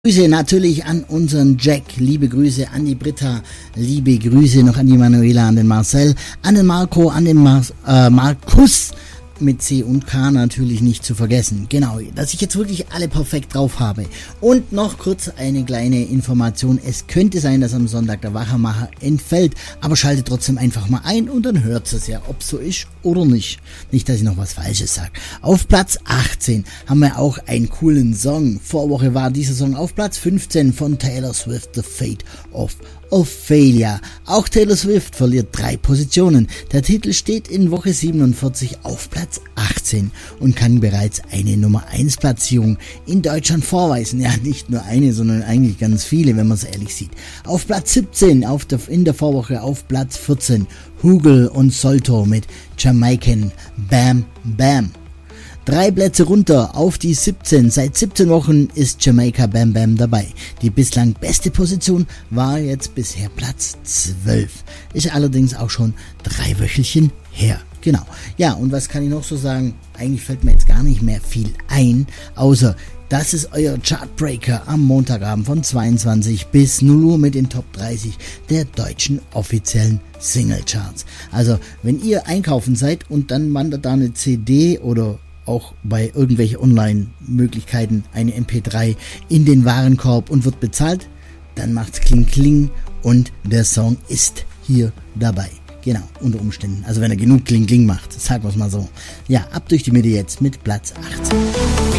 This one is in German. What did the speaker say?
Grüße natürlich an unseren Jack, liebe Grüße an die Britta, liebe Grüße noch an die Manuela, an den Marcel, an den Marco, an den Markus mit C und K natürlich nicht zu vergessen. Genau, dass ich jetzt wirklich alle perfekt drauf habe. Und noch kurz eine kleine Information. Es könnte sein, dass am Sonntag der Wachermacher entfällt, aber schaltet trotzdem einfach mal ein und dann hört es ja, ob so ist oder nicht. Nicht, dass ich noch was Falsches sage. Auf Platz 18 haben wir auch einen coolen Song. Vorwoche war dieser Song auf Platz 15 von Taylor Swift, The Fate of Ophelia. Auch Taylor Swift verliert 3 Positionen. Der Titel steht in Woche 47 auf Platz 18 und kann bereits eine Nummer 1 Platzierung in Deutschland vorweisen. Ja, nicht nur eine, sondern eigentlich ganz viele, wenn man es ehrlich sieht. Auf Platz 17, in der Vorwoche auf Platz 14, Hugel und Solto mit Jamaican Bam Bam. 3 Plätze runter auf die 17. Seit 17 Wochen ist Jamaica Bam Bam dabei. Die bislang beste Position war jetzt bisher Platz 12. Ist allerdings auch schon 3 Wöchelchen her. Genau. Ja, und was kann ich noch so sagen? Eigentlich fällt mir jetzt gar nicht mehr viel ein, außer das ist euer Chartbreaker am Montagabend von 22 bis 0 Uhr mit den Top 30 der deutschen offiziellen Singlecharts. Also, wenn ihr einkaufen seid und dann wandert da eine CD oder auch bei irgendwelchen Online-Möglichkeiten eine MP3 in den Warenkorb und wird bezahlt, dann macht's Kling Kling und der Song ist hier dabei. Genau, unter Umständen. Also wenn er genug Kling Kling macht, sagen wir es mal so. Ja, ab durch die Mitte jetzt mit Platz 18.